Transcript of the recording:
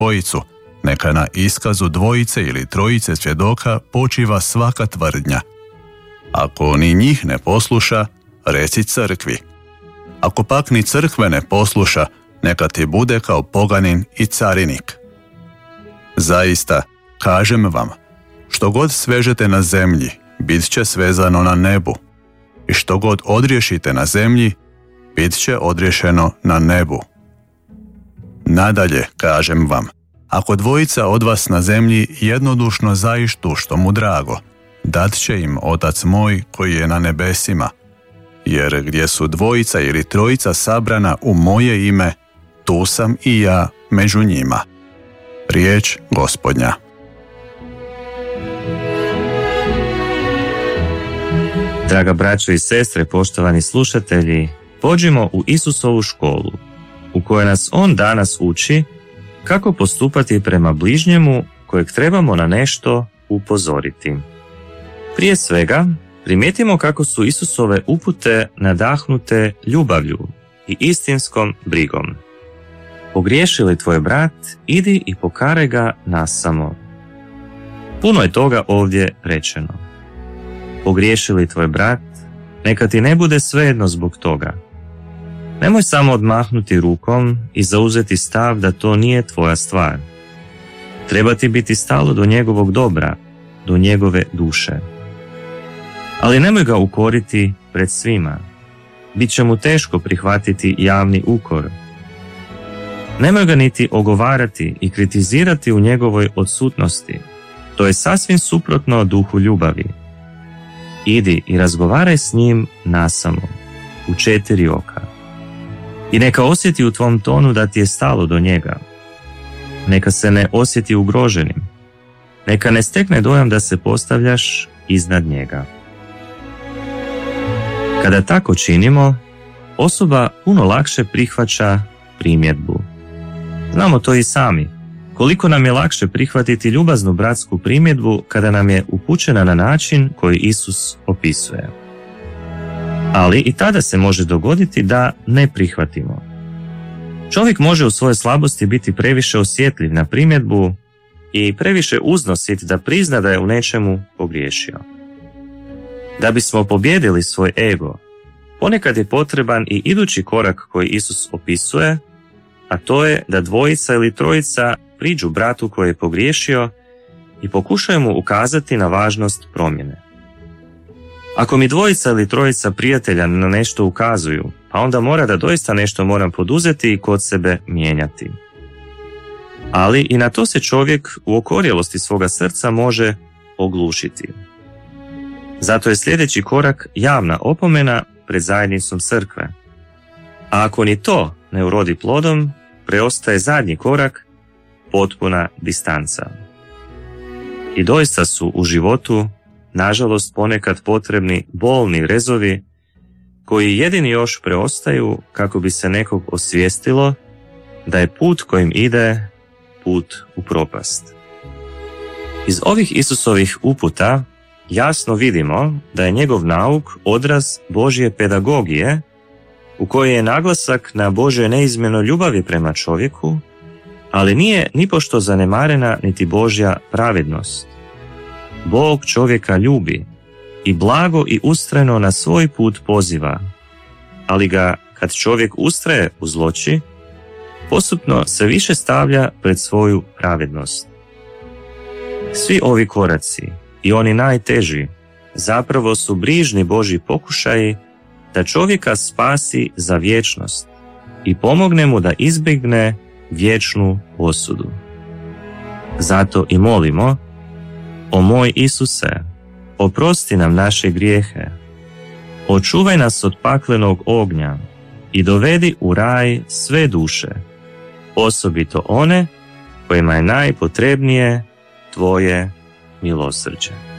dvojicu, neka na iskazu dvojice ili trojice svjedoka počiva svaka tvrdnja. Ako ni njih ne posluša, reci crkvi. Ako pak ni crkve ne posluša, neka ti bude kao poganin i carinik. Zaista, kažem vam, što god svežete na zemlji, bit će svezano na nebu. I što god odriješite na zemlji, bit će odriješeno na nebu. Nadalje, kažem vam, ako dvojica od vas na zemlji jednodušno zaištu što mu drago, dat će im Otac moj koji je na nebesima. Jer gdje su dvojica ili trojica sabrana u moje ime, tu sam i ja među njima. Riječ Gospodnja. Draga braćo i sestre, poštovani slušatelji, pođimo u Isusovu školu, u kojoj nas On danas uči kako postupati prema bližnjemu kojeg trebamo na nešto upozoriti. Prije svega, primijetimo kako su Isusove upute nadahnute ljubavlju i istinskom brigom. Pogriješi li tvoj brat, idi i pokaraj ga nasamo. Puno je toga ovdje rečeno. Pogriješi li tvoj brat, neka ti ne bude svejedno zbog toga. Nemoj samo odmahnuti rukom i zauzeti stav da to nije tvoja stvar. Treba ti biti stalo do njegovog dobra, do njegove duše. Ali nemoj ga ukoriti pred svima. Biće mu teško prihvatiti javni ukor. Nemoj ga niti ogovarati i kritizirati u njegovoj odsutnosti. To je sasvim suprotno duhu ljubavi. Idi i razgovaraj s njim nasamo, u 4 oka. I neka osjeti u tvom tonu da ti je stalo do njega. Neka se ne osjeti ugroženim. Neka ne stekne dojam da se postavljaš iznad njega. Kada tako činimo, osoba puno lakše prihvaća primjedbu. Znamo to i sami. Koliko nam je lakše prihvatiti ljubaznu bratsku primjedbu kada nam je upućena na način koji Isus opisuje. Ali i tada se može dogoditi da ne prihvatimo. Čovjek može u svojoj slabosti biti previše osjetljiv na primjedbu i previše uznosit da prizna da je u nečemu pogriješio. Da bismo pobijedili svoj ego, ponekad je potreban i idući korak koji Isus opisuje, a to je da dvojica ili trojica priđu bratu koji je pogriješio i pokušaju mu ukazati na važnost promjene. Ako mi dvojica ili trojica prijatelja na nešto ukazuju, pa onda mora da doista nešto moram poduzeti i kod sebe mijenjati. Ali i na to se čovjek u okorjelosti svoga srca može oglušiti. Zato je sljedeći korak javna opomena pred zajednicom crkve. A ako ni to ne urodi plodom, preostaje zadnji korak, potpuna distanca. I doista su u životu, nažalost, ponekad potrebni bolni rezovi koji jedini još preostaju kako bi se nekog osvijestilo da je put kojim ide put u propast. Iz ovih Isusovih uputa jasno vidimo da je njegov nauk odraz Božje pedagogije u kojoj je naglasak na Božoj neizmjernoj ljubavi prema čovjeku, ali nije nipošto zanemarena niti Božja pravednost. Bog čovjeka ljubi i blago i ustrajno na svoj put poziva, ali ga, kad čovjek ustraje u zloči, postupno se više stavlja pred svoju pravednost. Svi ovi koraci, i oni najteži, zapravo su brižni Božji pokušaji da čovjeka spasi za vječnost i pomogne mu da izbjegne vječnu osudu. Zato i molimo: o moj Isuse, oprosti nam naše grijehe, očuvaj nas od paklenog ognja i dovedi u raj sve duše, osobito one kojima je najpotrebnije tvoje milosrđe.